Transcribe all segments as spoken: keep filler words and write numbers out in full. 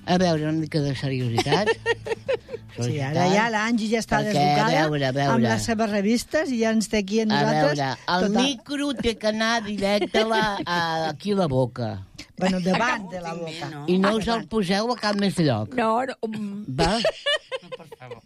A veure, una mica de seriositat. Sí, ara ja l'Angie ja està Perquè, desbocada a veure, a veure. amb les seves revistes i ja ens té aquí a A nosaltres. veure, el Total. micro té que anar directe a la, a, aquí a la boca. Bueno, davant de la boca. No? I no us el poseu a cap més lloc. No, no. mm, Va? Per favor.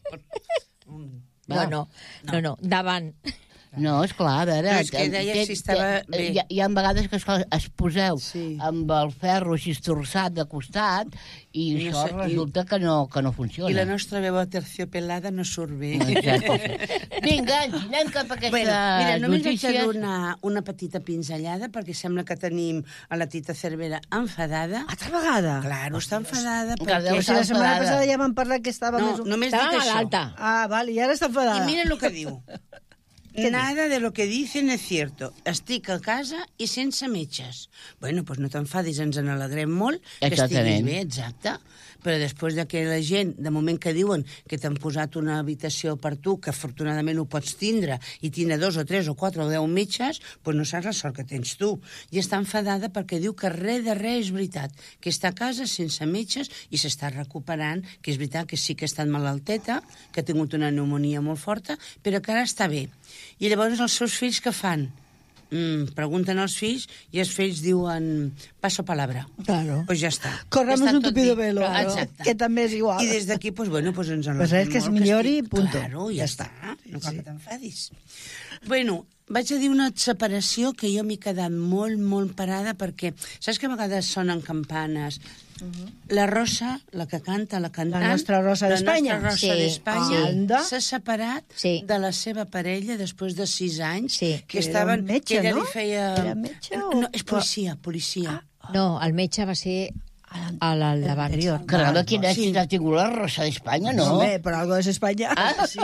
No, no, no, no, davant. No, esclar, a veure... No, és que deia té- si estava té- bé. Hi ha, hi ha vegades que esclar, es poseu Sí. amb el ferro així estorçat de costat i I no això sé, i- resulta que no, que no funciona. I la nostra veu aterciopelada no surt bé. Exacte. Vinga, Angie, anem cap a aquestes Bueno, mira, només haig de notícies. donar una petita pinzellada perquè sembla que tenim a la Tita Cervera enfadada. Altra vegada? Claro, està enfadada Que perquè... deu O sigui, la setmana enfadada. passada ja vam parlar que estava No, més... només Estava dic això. malalta. Ah, vale, i ara està enfadada. I mira el que diu. Nada de lo que dicen es cierto. Estic a casa i sense metges. Bueno, doncs no t'enfadis, ens n'alegrem molt que estiguis Exactament. bé, exacte. Però després de que la gent, de moment que diuen que t'han posat una habitació per tu, que afortunadament ho pots tindre, i tindre dos o tres o quatre o deu metges, doncs no saps la sort que tens tu. I està enfadada perquè diu que res de res és veritat, que està a casa sense metges i s'està recuperant, que és veritat que sí que ha estat malalteta, que ha tingut una pneumonia molt forta, però que ara està bé. I llavors els seus fills què fan? Mm, pregunten als fills i els fills diuen paso palabra. Claro. Pues ja està. Corremos Ja està un tot tupido dit. velo, Exacte. que també és igual. I des d'aquí, pues, bueno, pues ens en Pues és que es millori, punto. Claro, ja, Ja està. està. No Sí, cal sí. que t'enfadis. Bueno, vaig a dir una separació que jo m'he quedat molt, molt parada perquè, saps que a vegades sonen campanes? Uh-huh. La Rosa, la que canta, la cantant... La nostra Rosa d'Espanya. La nostra Rosa Sí. d'Espanya Anda. s'ha separat Sí. de la seva parella després de sis anys. Sí. Que Que era estaven... un metge, que ella no? li feia... Era metge o- No, és policia, policia. No, el metge va ser a l'endavant. Anterior. Caramba, quin èxit ha tingut la Rosa d'Espanya, no? Home, però algo és Espanya. Ah, Sí,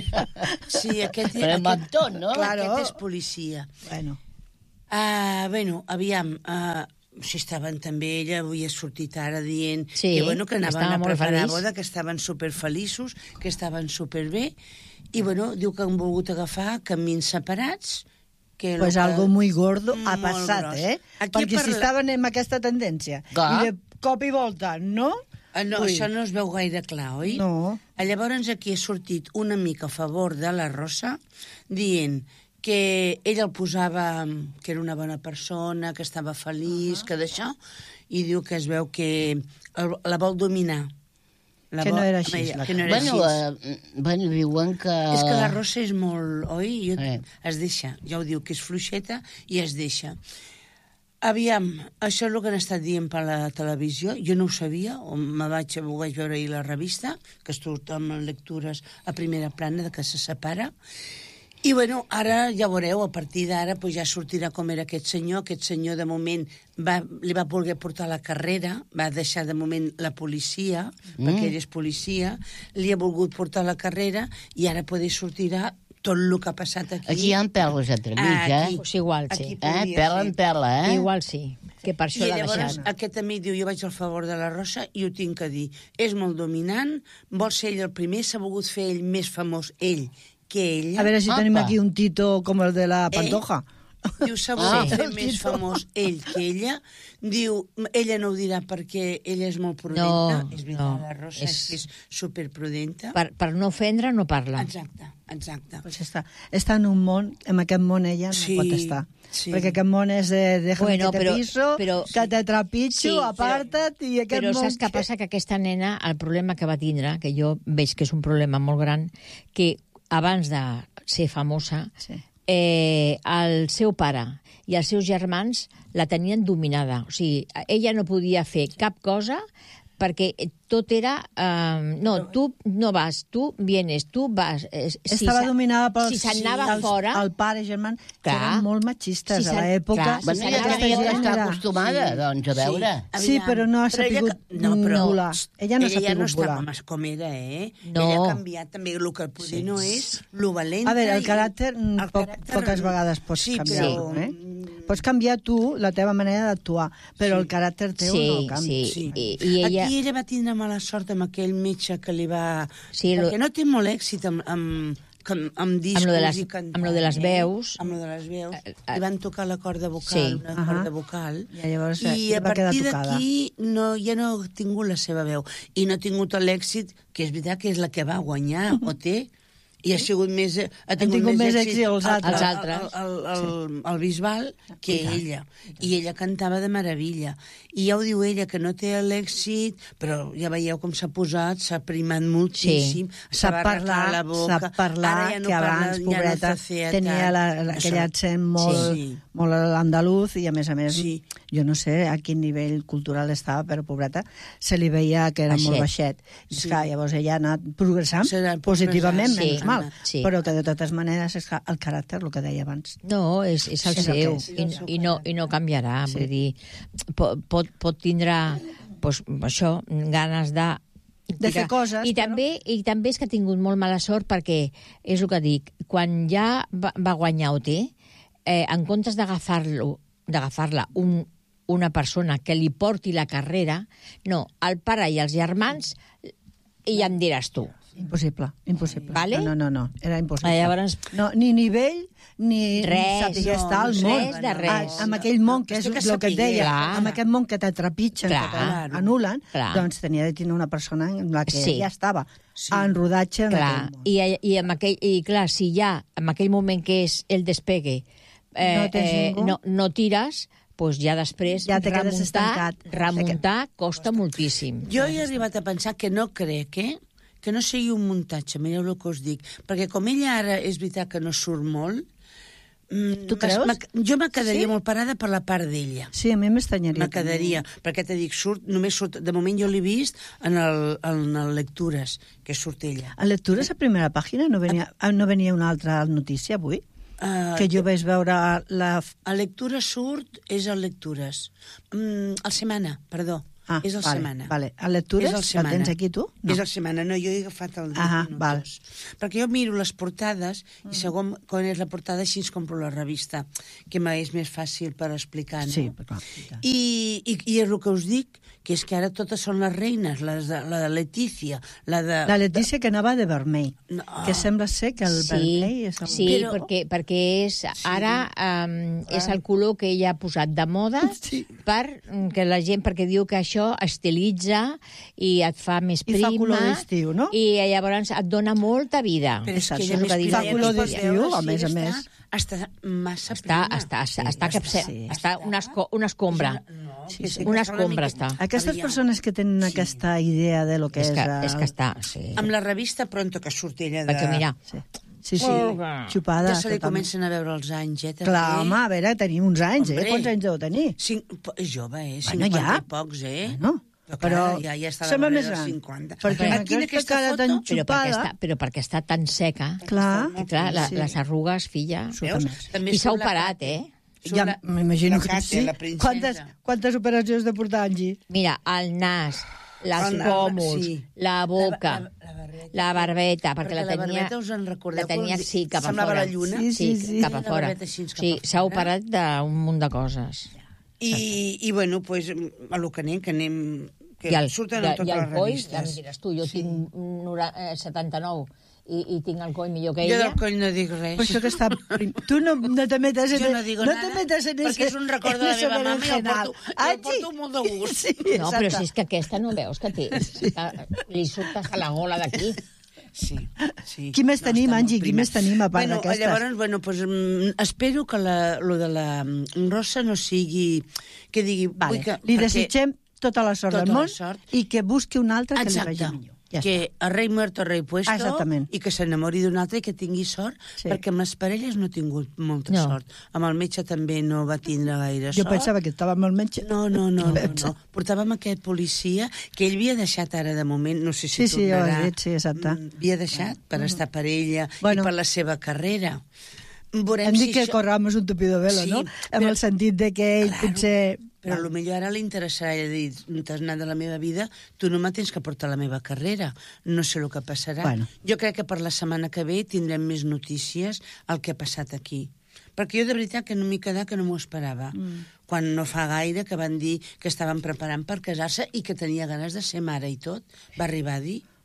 sí aquest, Però aquest, Montón, no? Claro. aquest és policia. Bueno, Uh, bueno, aviam, uh, si estaven també, ella havia sortit ara dient Sí, que, bueno, que anaven estava a molt preparar feliç. boda, que estaven superfeliços, que estaven superbé, i bueno, diu que han volgut agafar camins separats, que pues lo que- algo muy gordo ha Molt passat, gros. eh? Aquí Perquè si parla- estaven amb aquesta tendència Clar. i de cop i volta, no? Ah, no, Ui. això no es veu gaire clar, oi? No. Ah, Llavors aquí ha sortit una mica a favor de la Rosa, dient que ell el posava, que era una bona persona, que estava feliç, uh -huh. que d'això, i diu que es veu que el, la vol dominar. La Que vol, no era així, Home, la que no era Bueno, així. eh, bueno, diuen que... És que la Rosa és molt... Oi? Jo, Eh. Es deixa. Ja ho diu, que és fluixeta i es deixa. Aviam, això és el que han estat dient per la televisió. Jo no ho sabia, o me vaig, ho vaig veure ahir a la revista, que estic amb lectures a primera plana de que se separa. I, bueno, ara ja veureu, a partir d'ara pues, ja sortirà com era aquest senyor. Aquest senyor, de moment, va, li va voler portar la carrera, va deixar, de moment, la policia, mm. perquè ell és policia, li ha volgut portar la carrera i ara poder sortirà tot el que ha passat aquí. Aquí hi ha perles entremig, Aquí. eh? Pues igual, sí. Aquí Eh? podria Pela ser. en pela, eh? Igual sí, que per això I l'ha llavors deixat. aquest amic diu, jo vaig al favor de la Rosa i ho tinc a dir. És molt dominant, vol ser ell el primer, s'ha volgut fer ell més famós, ell, que ella. A veure si Apa. tenim aquí un Tito com el de la Pantoja. Diu, s'ha volgut Ah. fer més famós ell que ella. Diu, ella no ho dirà perquè ella és molt prudenta. No, és veritat, no, la Rosa és- és, és superprudenta. Per, per no ofendre, no parla. Exacte, exacte. Pues està, està en un món, en aquest món ella no Sí, pot estar. sí. Perquè aquest món és de déjame Bueno, que te però- piso, però- que te trepitjo, Sí, però- aparta't, i aquest Però món... saps què passa? Que aquesta nena, el problema que va tindre, que jo veig que és un problema molt gran, que abans de ser famosa, Sí. eh, el seu pare i els seus germans la tenien dominada. O sigui, ella no podia fer cap cosa perquè tot era... Eh, no, tu no vas, tu vienes, tu vas... Eh, si Estava se- dominada pels... Si s'anava els- fora... El pare i germans, que Clar. eren molt machistes Si a s'an- l'època. clar, si Bueno, ja s'anava tenia que fora, estar era- acostumada, doncs, a veure. Sí, però no ha Però ella sabut ca- no, però, volar. Ella no ha ella ja sabut no està volar. com, com era, eh? No. Ella ha canviat també el que poder sí. no és, lo valenta... A veure, el i- caràcter, mm, el poc, caràcter- poques vegades pots sí, canviar-lo, però, eh? mm, Pots canviar tu la teva manera d'actuar, però el caràcter teu Sí, no canvia. sí. Sí. I- i ella- Aquí ella va tindre mala sort amb aquell metge que li va... Sí, lo- Perquè no té molt èxit amb, amb, amb discos Amb lo de les- i cantant. amb lo de les eh? veus. Amb lo de les veus. Eh, eh, I van tocar la corda vocal, Sí. una Ahà. corda vocal. I llavors, I eh, a va quedar partir tocada. d'aquí no, ja no ha tingut la seva veu. I no ha tingut l'èxit, que és veritat que és la que va guanyar, o té, i ha sigut més... Ha tingut, tingut més èxit èxit els altres. Els altres. El, el, el, el Bisbal que I tant, ella. I ella cantava de meravella. I ja ho diu ella, que no té l'èxit, però ja veieu com s'ha posat, s'ha primat moltíssim, Sap s'ha barrat parlar, la boca. sap parlar, Ara ja no que parla, abans, ja no pobreta, facea tenia tant. la, la, aquell Això. accent molt, Sí. molt andaluz i, a més a més, Sí. jo no sé a quin nivell cultural estava, però, pobreta, se li veia que era Baixet. molt baixet. I, Sí. esclar, llavors ella ha anat progressant Serà positivament, progressant, menys sí. mal. Sí. Però que, de totes maneres, és que el caràcter, el que deia abans, No, és, és el És el que seu, és. i, i, no, i no canviarà. Sí. Vull dir, pot, pot, pot tindre pues, això, ganes de... De fer coses, I però- també, I també és que ha tingut molt mala sort perquè, és el que dic, quan ja va, va guanyar O T, eh, en comptes d'agafar-lo, d'agafar-la un, una persona que li porti la carrera, no, el pare i els germans, i ja em diràs tu. impossible, impossible. Vale? No, no, no, era impossible. Ah, llavors- No, ni nivell, ni Res, saber no, estar al res món. de res. Ah, amb aquell món que és Has de el que et saber, deia, clar. amb aquest món que t'atrepitgen, Clar. que t'anulen, Clar. doncs tenia de tenir una persona en la que Sí. ja estava Sí. en rodatge en Clar, aquell món. i, i, amb aquell, i clar, si ja, en aquell moment que és el despegue, eh, No tens eh, ningú. no, no tires, doncs ja després Ja te quedes remuntar, estancat. remuntar costa moltíssim. Jo he arribat a pensar que no crec, eh? que no sigui un muntatge, mireu el que us dic, perquè com ella ara és veritat que no surt molt, mm, Tu creus? m'ha- jo me quedaria Sí? molt parada per la part d'ella. Sí, a mi m'estanyaria. Me quedaria, perquè te dic, surt, només surt, de moment jo l'he vist en el, en el Lectures, que surt ella. A lectures a primera pàgina no venia, ah, no venia una altra notícia avui? Uh, Que jo vaig veure la... A Lectures surt, és el Lectures. Mm, el Setmana, perdó. Ah, és el vale, Setmana. vale. A lectures, És el que el Setmana. tens aquí tu? No. És el Setmana, no, jo he agafat el deu Ah, minuts. val. Perquè jo miro les portades i segon quan és la portada així ens compro la revista, que m'és més fàcil per explicar, no? Sí, clar. i tant. I, i, i és el que us dic, que és que ara totes són les reines, les de, la de Letícia, la de... La Letícia que anava de vermell, No. que sembla ser que el Sí, vermell és el... sí Però- perquè, perquè és, ara um, és el color que ella ha posat de moda Sí. per que la gent, perquè diu que això estilitza i et fa més I prima. fa color d'estiu, no? I llavors et dona molta vida. Però és que Exacte, ella és el més que diu. prima Fa ja color no es pot d'estiu, veure a si més a està- més. Està massa Està, prima. està, està, Sí, està, que està- sí, sí. està una, esco, una escombra. No, Sí, que sí. té que Una estar una escombra miqueta- està. Aquestes Aviam. persones que tenen aquesta idea de lo que és... És que, el- és que està, sí. Amb la revista Pronto, que surt ella de... Perquè mira, Sí, sí, sí. Oh, xupada. Ja se li totalment. comencen a veure els anys, eh? també. Clar, home, a veure, tenim uns anys, eh? Hombre. Quants anys deu tenir? Cinc, po- és jove, eh? Bueno, cinquanta ja. i pocs, eh? Bueno, però, però clar, ja, ja està a la sembla vorera més dels gran. cinquanta. Perquè Aquí amb en aquesta aquesta cara foto... tan però perquè, xupada... està, però perquè està tan seca. Clar, I clar, la, sí. les arrugues, filla... Surt Veus? més. També I s'ha surt la operat, Kate. eh? Surt Ja la- m'imagino la que Kate, sí. la princesa. Quantes, quantes operacions de portar, Angie? Mira, el nas, les El nas, pòmuls, sí. la boca, La- la- la barbeta. la barbeta, perquè, Perquè la la tenia... barbeta, us en recordeu la tenia, com sí, cap a semblava fora. la lluna? Sí, sí, sí. cap a La fora. barbeta així cap Sí, a s'ha fora. operat d'un munt de coses. I, i bueno, pues, a lo que anem, que anem... Que I el, surten i, en i totes el les coll, revistes. ja em diràs tu, jo sí. tinc nora- eh, setanta-nou i, i tinc el coll millor que Jo ella. del coll no dic res. Per això que està... Tu no, no te metes en... Jo no digo no nada, te metes en perquè ese, és un record de en la ese meva mama i el berenjenal. porto, Ah, el porto molt de gust. Sí, No, però exacte. si és que aquesta no veus que té... Que li surt hasta la gola d'aquí. Sí, sí. Qui més tenim, està molt Angie? Qui prima. més tenim, a part bueno, d'aquestes? Llavors, bueno, pues, mm, espero que la, lo de la mm, Rosa no sigui... Que digui... Vale. Vull que, Li perquè- desitgem tota la sort Tota del la món sort. i que busqui un altre que li Exacte. vagi millor. Ja que està. a rei muerto, rei puesto, Ah, exactament. i que s'enamori d'un altre i que tingui sort, Sí. perquè amb les parelles no ha tingut molta No. sort. Amb el metge també no va tindre gaire Jo sort. pensava que estava amb el metge. No, no, no, no, no. Portàvem aquest policia que ell havia deixat ara de moment, no sé si Sí, sí, ja ho tornarà. has dit, sí, exacte. Mm, Havia deixat per estar per ella Bueno. i per la seva carrera. Veurem Hem dit si que això- corramos un tupido velo, Sí, no? En però- el sentit de que ell Claro. potser... Però a lo millor ara li interessarà i dir, t'has anat de la meva vida, tu no me tens que portar la meva carrera. No sé el que passarà. Bueno. Jo crec que per la setmana que ve tindrem més notícies el que ha passat aquí. Perquè jo de veritat que no m'he quedat que no m'ho esperava. Mm. Quan no fa gaire que van dir que estaven preparant per casar-se i que tenia ganes de ser mare i tot, va arribar a dir.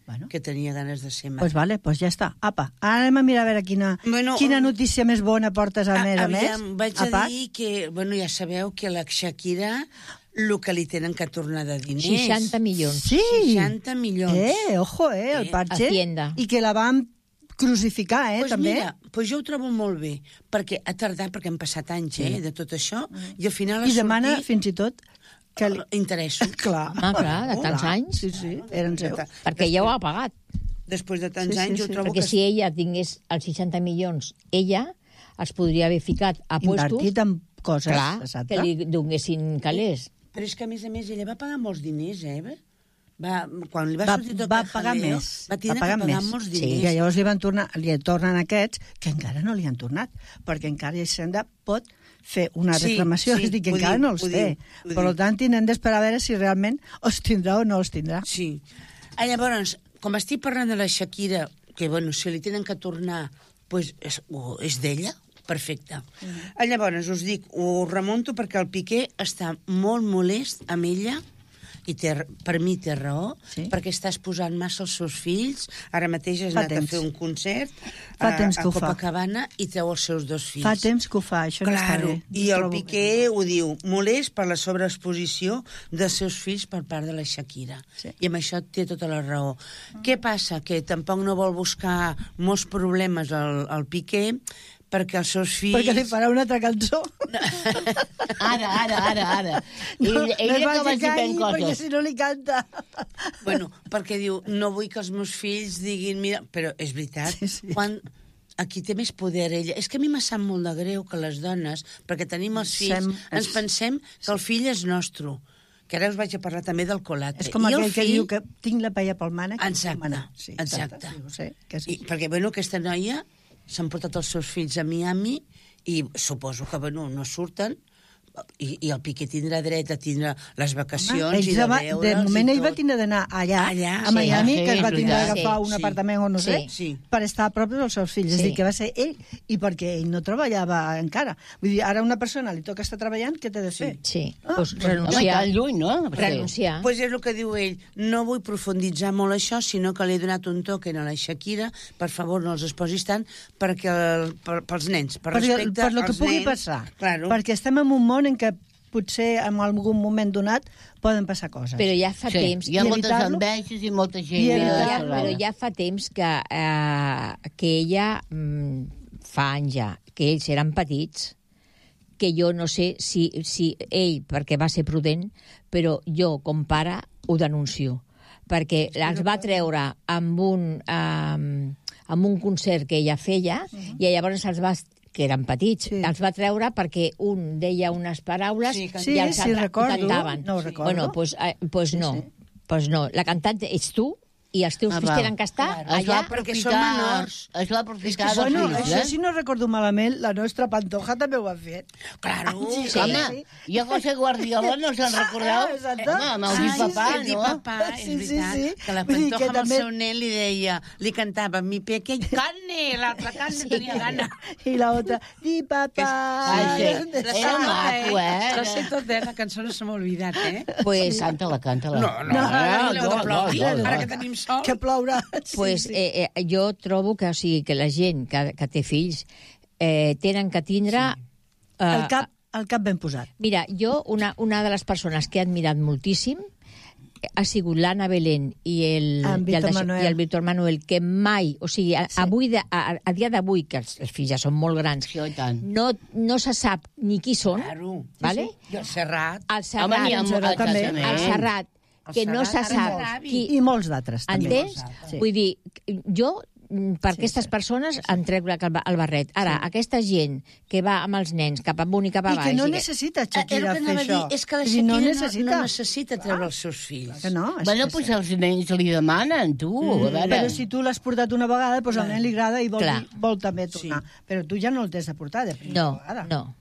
Bueno. que tenia ganes de ser mare. Doncs pues vale, pues ja està. Apa, ara anem a mirar a veure quina, Bueno, quina notícia més bona portes a més a més. Aviam, vaig a, a dir que, bueno, ja sabeu que la Shakira, el que li tenen que tornar de diners... seixanta milions. Sí. seixanta milions. Eh, ojo, eh, el Eh, Patxe. Hacienda. I que la van crucificar, eh, pues també. mira, pues jo ho trobo molt bé, perquè ha tardat, perquè han passat anys, eh, de tot això, i al final ha I demana, sortit... fins i tot, que li... Interessos. Clar. Ah, clar, de tants Clar. anys. Sí, sí, eren seus. Perquè ja ho ha pagat. Després de tants Sí, sí, anys, sí. jo trobo Perquè que... si ella tingués els seixanta milions, ella els podria haver ficat a puestos... Invertit en coses, Clar, exacte. que li donessin calés. Però és que, a més a més, ella va pagar molts diners, eh? Va, quan li va, Va, sortir tot va el pagar jaleo, més. va tindre va pagar que pagar més. molts Sí, diners. i llavors li van tornar, li tornen aquests que encara no li han tornat, perquè encara Hisenda pot fer una Sí, reclamació, sí, és a dir, que ho encara diu, no els ho té. diu, ho Per diu. tant, tenen d'esperar a veure si realment els tindrà o no els tindrà. Sí. Ah, llavors, com estic parlant de la Shakira, que, bueno, si li tenen que tornar, pues, és, oh, és d'ella, perfecte. Mm. Ah, llavors, us dic, ho remunto perquè el Piqué està molt molest amb ella, i té, per mi té raó, Sí. perquè està exposant massa els seus fills. Ara mateix has Fa anat temps. a fer un concert Fa a, temps a que ho fa. Copacabana i treu els seus dos fills. Fa temps que ho fa, això no està Claro, bé. i Ho el trobo Piqué ho diu, molest per la sobreexposició dels seus fills per part de la Shakira. Sí. I amb això té tota la raó. Què passa? Que tampoc no vol buscar molts problemes al, al Piqué, perquè els seus fills... Perquè li farà una altra cançó. Ara, ara, ara, ara. No, Ell, ell no no es que vagi vagi fent calli, perquè coses. si no li canta. Bueno, perquè diu, no vull que els meus fills diguin... Mira, però és veritat, Sí, sí. quan aquí té més poder ella. És que a mi m'ha sap molt de greu que les dones, perquè tenim els fills, Sem- ens pensem que el fill és nostre. Que ara us vaig a parlar també del colatre. És com I el aquell que fill- diu que tinc la paella pel mànec. Exacte, Sí, exacte. Sí, ho sé, que I, sí. perquè, bueno, aquesta noia s'han portat els seus fills a Miami i suposo que, bueno, no surten i, i el Piqué tindrà dret a tindre les vacacions Ells i de va, veure'ls de moment i ell va tot. tindre d'anar allà, Allà, a sí. Miami, Sí, que es va és tindre veritat. d'agafar un Sí. apartament o no sé, Sí. per estar a prop dels seus fills. És Sí. a dir, que va ser ell i perquè ell no treballava encara. Vull dir, ara a una persona li toca estar treballant, què té de fer? Sí, Ah, doncs Home, renunciar. tan lluny, no? Renunciar. Pues és el que diu ell. No vull profunditzar molt això, sinó que li he donat un token a la Shakira. Per favor, no els exposis tant perquè el, per, pels nens, per Perquè, respecte per lo que als pugui nens. passar. Claro. Perquè estem en un món en què potser en algun moment donat poden passar coses. Però ja fa Sí, temps... hi ha I moltes evitar-lo. enveges i molta gent... I eh, evitar-lo. Ja, salada. però ja fa temps que, eh, que ella, mm, fa anys ja, que ells eren petits, que jo no sé si, si ell, perquè va ser prudent, però jo, com pare, ho denuncio. Perquè els va treure amb un, eh, amb un concert que ella feia, uh-huh. i llavors els va que eren petits, Sí. sí. els va treure perquè un deia unes paraules Sí, Sí, i els sí, altres recordo. cantaven. No ho recordo. Bueno, doncs pues, eh, pues no, Sí, sí, sí. sí. pues no. La cantant ets tu i els teus Ah, fills val. tenen que estar Claro. Es va allà. perquè aprofitar, són menors. es va aprofitar dels Bueno, fills, això, eh? si no recordo malament, la nostra Pantoja també ho ha fet. Claro. Sí, Sí. Home, sí. i a José Guardiola no se'n recordeu? Ah, exacte. Home, amb el Sí, Di sí, Papà, el Di no? Papà, Sí, és sí, veritat, sí. que la Vull dir Pantoja que amb també- el seu nen li deia, li cantava, mi pequeñ carne, l'altra carne sí. tenia gana. I la otra, di papà. Ai, sí. Era maco, eh? La sé tot, eh? La cançó no se m'ha oblidat, eh? Pues, Canta-la, canta-la. No, no, No, no, no, no, no, d'aplaudir, no, no. ara que tenim sol. Que plourà. Sí, pues sí. eh, eh, jo trobo que, o sigui, que la gent que, que té fills eh, tenen que tindre... Sí. El cap, el cap ben posat. Mira, jo, una, una de les persones que he admirat moltíssim ha sigut l'Anna Belén i el, En i, el Víctor de- Manuel. i el Víctor Manuel, que mai, o sigui, a, Sí. avui de, a, a dia d'avui, que els, els fills ja són molt grans, Sí, i tant. no, no se sap ni qui són, Claro. vale? I el Serrat. El Serrat, Home, n'hi ha el molts, Serrat, també. el Serrat, El que no se Serrat, ara sap molt. qui... I molts d'altres, també. Entens? Sí. Vull dir, jo, mm, per Sí, aquestes sí. persones, em trec la- el barret. Ara, aquesta gent que va amb els nens cap amunt i cap I avall... que no i necessita Era Shakira el que fer anava a això. dir, és que la Vull dir, Shakira no no, necessita. no necessita treure els seus fills. Que no, és Bueno, que pues sí. els nens li demanen, tu. A veure. Però si tu l'has portat una vegada, doncs al nen li agrada i vol, Clar. vol també tornar. Sí. Però tu ja no el t'has de portar de primera No, vegada. no.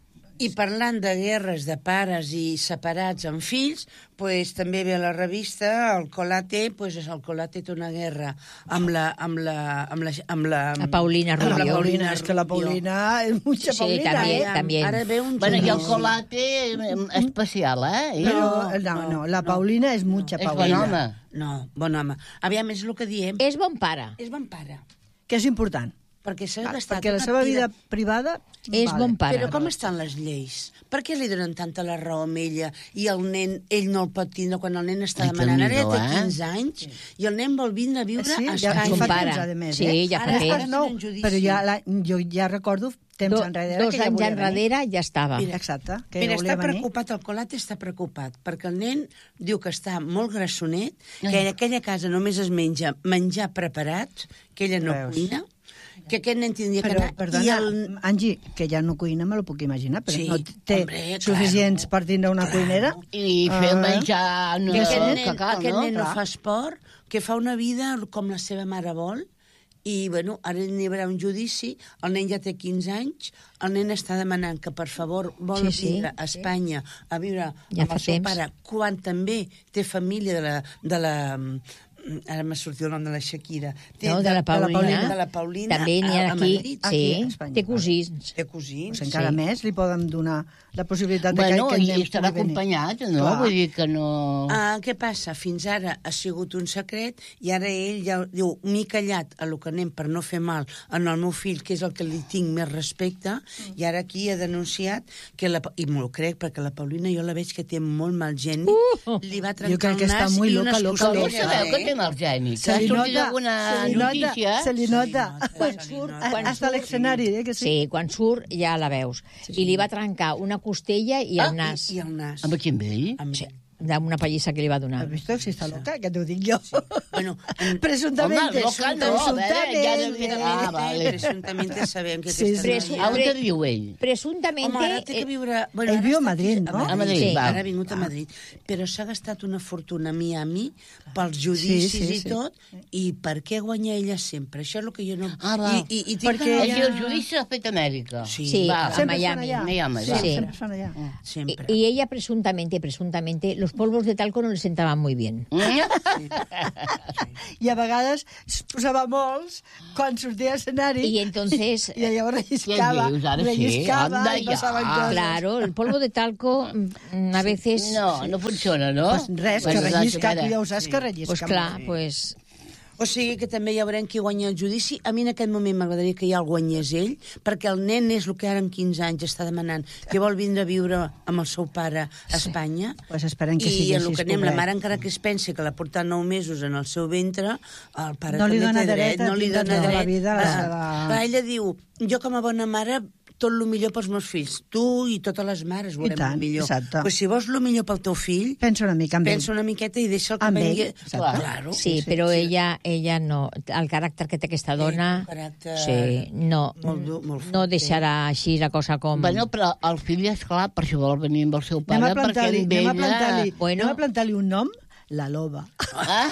I parlant de guerres de pares i separats amb fills, pues, també ve a la revista el Colate, pues, el Colate té una guerra amb la... amb la, amb la, amb la, La Paulina amb la Rubio. Paulina És que la Rubio. Paulina és mucha Sí, Paulina, també, eh? també. Ara ve un Bueno, i el judici. Colate especial, eh? Però, No, no, no, no, la no. Paulina és mucha És bon Paulina. home. No, bon home. Aviam, és el que diem. És bon pare. És bon pare. Que és important. Perquè s'ha Ah, gastat perquè la una seva vida tira- privada... És bon pare. Però com estan les lleis? Per què li donen tanta la raó a ella i el nen, ell no el pot tindre quan el nen està Ai, demanant? Ara ja Déu-n'hi-do, té eh? quinze anys i el nen vol vindre a viure Sí, a ja, Espanya. ja fa pare. temps, a més, Sí, eh? ja fa Ara temps. és nou, Tenen judici. però ja la, jo ja recordo temps Do, enrere dos que ja anys volia venir. enrere ja estava. Mira, Exacte, que Mira, ja volia està venir. preocupat, el Colate està preocupat, perquè el nen diu que està molt grassonet, que en aquella casa només es menja menjar preparat, que ella no Veus. cuina, que aquest nen tindria que Però, anar... perdona, I el... Angie, que ja no cuina, me lo puc imaginar, però Sí, no té hombre, suficients claro. per tindre una Claro. cuinera. I fer Ah. menjar... No, Que aquest no, nen, cacau, aquest no? nen no Clar. fa esport, que fa una vida com la seva mare vol, i, bueno, ara n'hi haurà un judici, el nen ja té quinze anys, el nen està demanant que, per favor, vol Sí, sí, vindre a Espanya a viure Ja amb fa el seu temps. pare, quan també té família de la... De la ara m'ha sortit el nom de la Shakira. Té No, de la Paulina. De la Paulina També n'hi ha a, a aquí, Madrid. Aquí, sí, a Espanya. té cosins. Té cosins. Pues encara Sí. més li poden donar la possibilitat Bueno, de que, que i el nen estarà pugui venir. acompanyat, no? Clar. Vull dir que no... Ah, què passa? Fins ara ha sigut un secret i ara ell ja diu, m'he callat a lo que anem per no fer mal en el meu fill, que és el que li tinc més respecte, i ara aquí ha denunciat que la, i m'ho crec, perquè la Paulina jo la veig que té molt mal geni, Uh! li va Jo trencar crec que el està nas muy i loca, unes loca, Com costelles, sabeu que eh? té mal geni? Se Que ha li sortit nota, alguna se li nota, notícia? se li Se li nota. nota, Quan se li surt, nota. quan hasta l'escenari, eh, que sí? Sí, quan surt ja la veus. I li va trencar una costella i el nas. I, i el nas. Amb quin vell? Amb Sí, d'una pallissa que li va donar. ¿Has visto si está loca? Que t'ho dic jo. Bueno, en- Presuntamente. Home, loca no, a veure, ja no- presuntamente. Ah, vale. Presuntamente sabem que Sí, aquesta sí. noia- Presu- A on te viu ell? Presuntamente... Home, ara té que eh, viure... Bueno, Ell ara viu a està Madrid, aquí, no? A Madrid, Sí. va. Ara ha vingut a Madrid. Però s'ha gastat una fortuna a Miami pels judicis Sí, sí, i sí. tot. I per què guanya ella sempre? Això és el que jo no... Ah, va. I, i, i tinc Perquè O que- sigui, el judici s'ha fet a Amèrica. Sí, Sí, va. a Sempre Miami. són allà. Miami, Sí, va. Sí. sempre són allà. sempre. Y ella presuntamente, presuntamente, los polvos de talco no le sentaban muy bien. I a vegades es posava molts quan sortia a l'escenari Y entonces, i llavors relliscava, Què dius, ara sí? relliscava Anda i ja. passaven coses. claro, el polvo de talco mm, a veces... No, no funciona, no? Pues res, que Bueno, rellisca, ara- tu ja ho saps que rellisca. Pues clar, pues... O sigui que també ja veurem qui guanya el judici. A mi en aquest moment m'agradaria que ja el guanyés ell, perquè el nen és el que ara amb quinze anys està demanant, que vol vindre a viure amb el seu pare a Espanya. Pues esperem que I sigui en el així, que anem, la pobret. mare encara que es pensi que l'ha portat nou mesos en el seu ventre, el pare No li també dona té dret a no li tindre dona tota la dret. vida la Ah, seva- clar, ella diu, jo com a bona mare tot el millor pels meus fills. Tu i totes les mares volem tant, el millor. exacte. Pues si vols el millor pel teu fill, Pensa una mica amb ell. pensa una miqueta i deixa el que Amb ell, vengui. exacte. Claro. Sí, però ella, ella no. El caràcter que té aquesta dona... un caràcter Sí, no, molt dur, molt fort, no deixarà així la cosa com... Bueno, però el fill, és clar, per això vol venir amb el seu Anem pare, a perquè plantar-li amb anem a ella... plantar-li Bueno. anem a plantar-li un nom, la loba. Ah,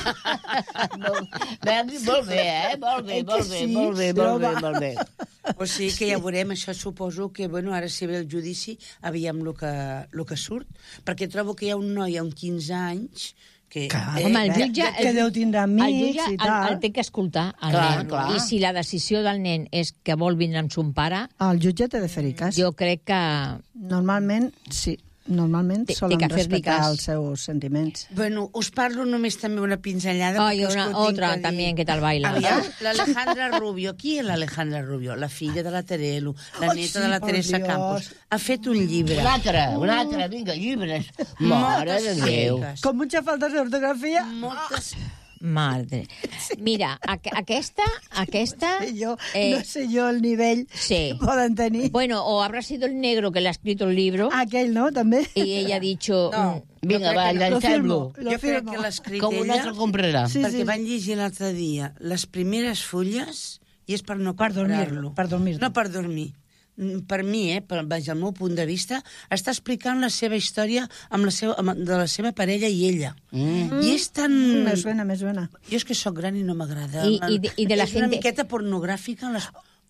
molt, molt bé, eh? Molt bé, Eh que molt bé, sí, molt bé, molt bé, loba. molt bé. O sigui que ja veurem, això suposo que, bueno, ara si ve el judici, aviam el que, el que surt, perquè trobo que hi ha un noi amb quinze anys que... Clar, Home, el Eh, jutge... que el- deu tindre amics el jutge i el, tal. el té que escoltar, el Clar, nen. clar. I si la decisió del nen és que vol vindre amb son pare, El jutge té de fer-hi cas. jo crec que... Normalment, sí. Normalment Té- té solen que fer-li respectar cas. els seus sentiments. Bueno, us parlo només també una pinzellada. Ay, perquè us una, ho tinc otra que dir. también que tal baila. Aviam, l'Alejandra Rubio. Qui és l'Alejandra Rubio? La filla de la Terelu, la Ai, neta sí, de la per Teresa Dios. Campos. Ha fet un llibre. Un altre, un altre, vinga, llibres. Mare de Déu. Moltes, Com mucha falta d'ortografia. moltes... Madre. Mira, aqu aquesta, aquesta... No sé yo, eh, no sé yo el nivell sí. que poden tenir. Bueno, o habrá sido el negro que le ha escrito el libro Aquell, no? També? y ella ha dicho... No. mm, Vinga, Jo crec va, que no. Lo llancem-lo. firmo. Lo Jo crec firmo. que l'ha escrit Com un ella, altre comprarà. Sí, perquè sí. van llegir l'altre dia les primeres fulles i és per no Per dormir-lo, comprar-lo. per dormir-lo. No per dormir. Mm, Per mi, eh, per, vaja, el meu punt de vista, està explicant la seva història amb la seva, amb, de la seva parella i ella. Mm. I és tan... Mm, me suena, me suena. Jo és que sóc gran i no m'agrada. I- i de- i de la és una gente- miqueta pornogràfica les,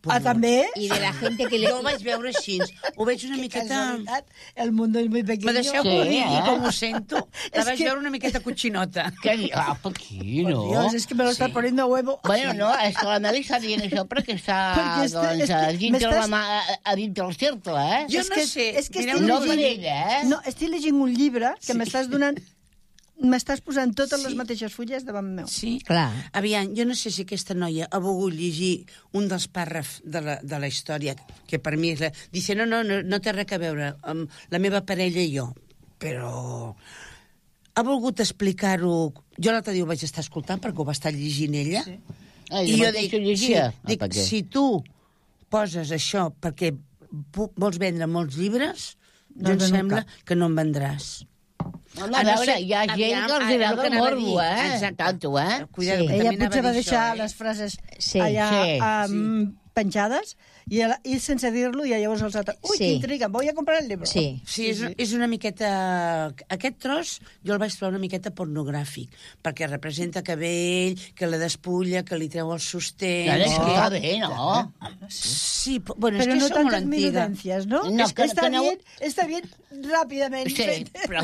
Ah, també? I de la gente que le... Jo ho vaig veure així. Ho veig una Qué miqueta... casualitat. El mundo es muy pequeño. Me deixeu Sí, que ho digui eh? com ho sento. La És vaig que- veure una miqueta cotxinota. Què di- Ah, per aquí, no? Dios, es que me lo estás Sí. poniendo a huevo. Bueno, no, és que la Meli està dient això perquè està, Perquè està- doncs, és a que dintre, m'estàs- la mà, a, a dintre el cercle, eh? Jo És no que- sé. és que mireu estic No una per llegint- cosa. ella, eh? No, estic llegint un llibre que Sí. m'estàs donant... M'estàs posant totes Sí. les mateixes fulles davant meu. Sí? Clar. Aviam, jo no sé si aquesta noia ha volgut llegir un dels pàrrafs de la, de la història, que per mi és la... Dice, no, no, no, no té res a veure amb la meva parella i jo, però ha volgut explicar-ho... Jo l'altre dia ho vaig estar escoltant perquè ho va estar llegint ella. Sí. Ah, I jo jo mateix dic, ho llegia. sí, Ah, dic per què? si tu poses això perquè pu- vols vendre molts llibres, No jo em en vendo sembla cap. que no en vendràs. Home, A a no veure, ser- hi ha gent aviam, que els ara, agrada el que el anava a morbo, dir. eh? Exacte. Tanto, eh? Cuidado, Sí. que Ella també potser anava va a dir deixar això, eh? les frases Sí. allà Sí. um, penjades i, ella, i sense dir-lo i llavors els altres... Ui, Sí. que intriga, voy a comprar el llibre. Sí. Sí, és, és una miqueta... Aquest tros jo el vaig trobar una miqueta pornogràfic, perquè representa que ve ell, que la despulla, que li treu el sostén... Ara, és que que- està bé, no? Sí, però, bueno, és Però que no sóc molt tantes antiga. minudencias, ¿no? No, es que- que, está, que no- bien, está bien rápidamente. Sí, però...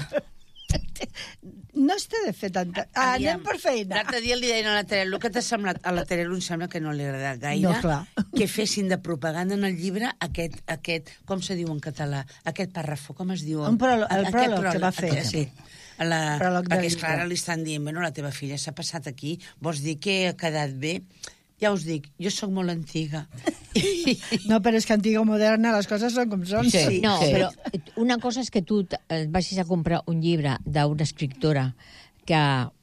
No es té de fer tanta... Ah, Aviam, anem per feina. L'altre dia li deien a la Terelu, el que t'ha semblat? A la Terelu em sembla que no li ha agradat gaire No, clar. que fessin de propaganda en el llibre aquest, aquest, com se diu en català, aquest pàrrafo, com es diu? Un pròleg, el Aquest pròleg que va fer. aquest, sí. A la, Pròleg del perquè, esclar, llibre. ara li estan dient, bueno, la teva filla s'ha passat aquí, vols dir que ha quedat bé? Ja us dic, jo sóc molt antiga. No, però és que antiga o moderna les coses són com són. Sí. No, Sí. però una cosa és que tu t- eh, vagis a comprar un llibre d'una escriptora que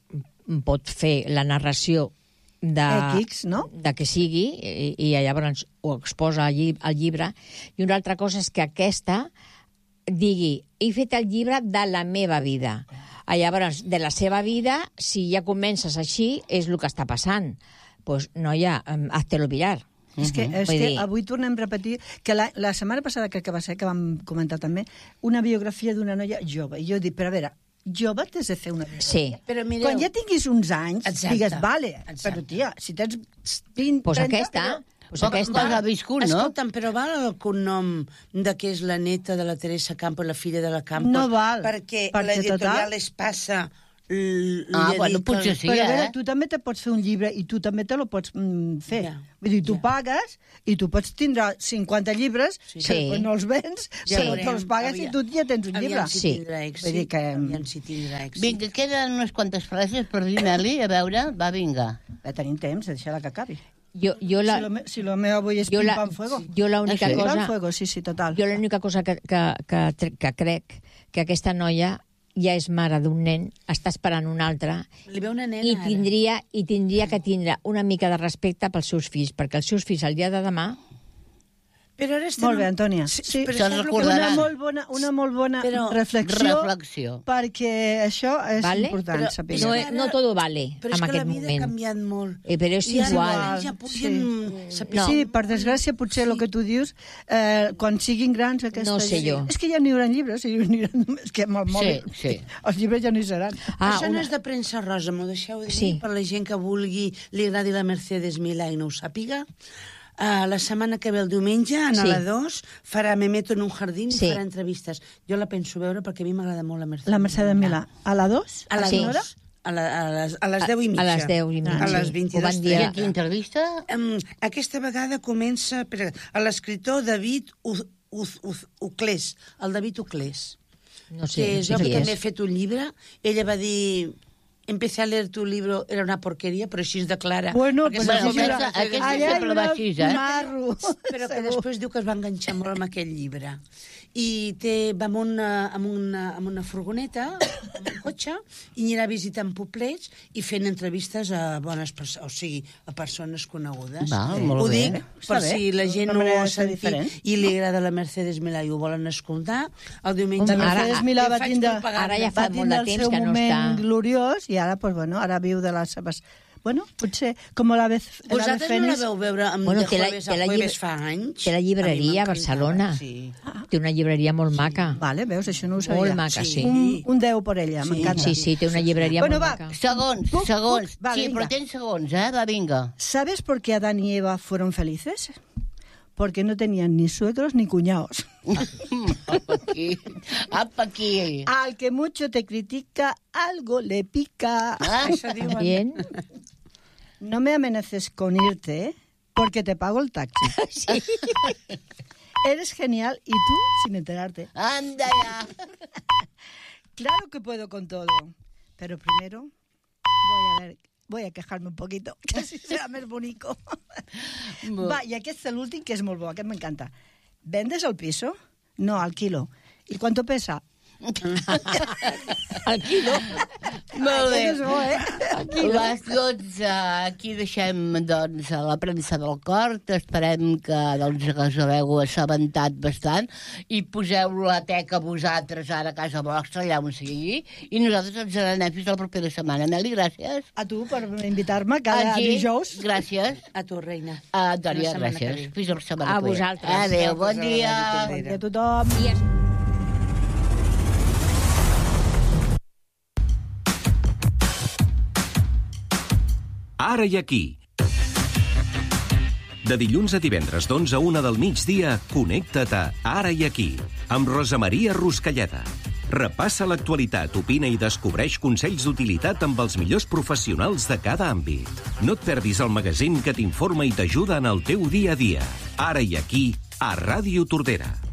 pot fer la narració de, X, no? de que sigui, i, i llavors ho exposa al, lli al llibre, i una altra cosa és que aquesta digui, he fet el llibre de la meva vida. Ah, llavors, de la seva vida, si ja comences així, és el que està passant. Pues, noia, em, hazte-lo mirar. És que, és Vull que dir- avui tornem a repetir que la, la setmana passada crec que va ser, que vam comentar també, una biografia d'una noia jove. I jo dic, però a veure, jove t'has de fer una biografia. Sí. Però mireu... Quan ja tinguis uns anys, Exacte. digues, vale, Exacte. però tia, si tens vint, Pues trenta... aquesta, però- pues Poc- aquesta. poc ha viscut, no? Escolta'm, però val el cognom de que és la neta de la Teresa Campos, la filla de la Campos? No val, Perquè, perquè l'editorial total- es passa... l- Ah, li ha bueno, dit que- potser sí, Però a veure, eh? tu també te pots fer un llibre i tu també te lo pots mm, fer. Ja, Vull dir, tu ja. pagues i tu pots tindre cinquanta llibres, Sí. que Sí. després no els vens, Ja però veurem. te'ls pagues Aviam. i tu ja tens un llibre. Aviam si Sí. tindrà èxit. Vull dir que- Aviam si tindrà èxit. Vinga, queden unes quantes frases per dir, Meli, a veure, va, vinga. Ja tenim temps, deixa-la que acabi. Jo, jo La... la, Si, lo, me- si lo meu avui és jo la, pim-pam fuego. jo l'única Ah, sí? cosa... Pim-pam fuego, sí, sí, total. Jo l'única cosa que, que, que, tre- que crec que aquesta noia ja és mare d'un nen, està esperant un altre, Li ve una nena i ara. tindria, i tindria que tindre una mica de respecte pels seus fills, perquè els seus fills el dia de demà... Però ara estem... Molt bé, Antònia. Sí, però se'n saps el que- recordaran. Una molt bona, una molt bona Però- reflexió, Reflexió. perquè això és Vale? important Però saber. és No, que e- ara- no todo vale Però és en que aquest la vida moment. ha canviat molt. Eh, però és I ara igual. els nens ja podien... saber- No. Sí, per desgràcia, potser el que tu dius, eh, quan siguin grans aquesta No sé gent... jo. És que ja n'hi haurà llibres, i n'hi haurà només que amb el mòbil. sí. Els llibres ja no hi seran. Ah, Això no una- és de premsa rosa, m'ho deixeu dir, Sí. per la gent que vulgui, li agradi la Mercedes Milà i no ho sàpiga. Uh, la setmana que ve el diumenge, en Sí. a la dos, farà Me meto en un jardín Sí. i farà entrevistes. Jo la penso veure perquè a mi m'agrada molt la Mercedes La Mercedes Milà. A la dos? A la Sí. dos. A, la, a, les, a les deu i A- mitja. a les deu i mitja, A les sí. vint i Ho dos. van dir I Ja. aquí entrevista? Um, aquesta vegada comença per, a l'escriptor David U- U- U- Uclés, el David Uclés, No sé, que no és sé jo que qui també he és. fet un llibre. Ella va dir... Empecé a leer tu libro, era una porqueria, però així es declara. Bueno, Perquè pues se'n bueno, comença aquesta- a fer- aquesta Allà sempre hi va haurà així, eh? marro. però que segur. després diu que es va enganxar molt amb aquell llibre. I té, va amb una, amb, una, amb una furgoneta, amb un cotxe, i anirà visitant poblets i fent entrevistes a bones persones, o sigui, a persones conegudes. Val, molt ho bé. dic Està per bé. si la gent Una no manera ho ha de ser sentit diferent. i li agrada la Mercedes Milà i ho volen escoltar. El diumenge... La Ara- Mercedes Milà jo va faig tindre, propaganda. Ara ja va fa molt tindre de el temps seu que no moment està. gloriós i ara, pues, bueno, ara viu de les seves... Bueno, potser, com la vez la Vosaltres no la veu veure amb Bueno, de té la- jueves té a la jueves llibre- fa anys? té la llibreria a mi m'encantava, Barcelona. Sí. Té una llibreria molt maca. Vale, veus, això no ho sabia. Molt maca, sí. Un, un deu per ella, Sí. m'encanta. Sí, sí, té una llibreria Bueno, molt va. maca. Segons, Puc, segons. puc? Vale, sí, vinga. però tens segons, eh? Va, vinga. ¿Sabes por qué Adán y Eva fueron felices? porque no tenían ni suegros ni cuñados. Apa aquí. Apa aquí. Al que mucho te critica, algo le pica. Ah, Això diuen. Bien. No me amenaces con irte, ¿eh? Porque te pago el taxi. Sí. Eres genial y tú sin enterarte. anda ya. Claro que puedo con todo, pero primero voy a ver, voy a quejarme un poquito, que así serà més bonico. Va, i aquest és l'últim, que és molt bo, aquest m'encanta. ¿Vendes el piso? No, al kilo. ¿Y cuánto pesa? Al quilo. Molt bé. Aquest és bo, eh? Les dotze, aquí deixem doncs, a la premsa del cor. Esperem que doncs, que us hagueu assabentat bastant i poseu la teca vosaltres ara a casa vostra, allà on sigui, i nosaltres ens n'anem fins a la propera setmana. Meli, gràcies. A tu per invitar-me cada Aquí, dijous. gràcies. A tu, reina. A Antònia, Fins la setmana que gràcies. ve. Fins la setmana A que ve. vosaltres. Adéu, bon Nosaltres a la dia. Ràdio Bon Tordera. dia a tothom. I es... Ara i aquí. De dilluns a divendres d'onze a una del migdia, connecta't a Ara i aquí, amb Rosa Maria Ruscalleda. Repassa l'actualitat, opina i descobreix consells d'utilitat amb els millors professionals de cada àmbit. No et perdis el magazín que t'informa i t'ajuda en el teu dia a dia. Ara i aquí, a Ràdio Tordera.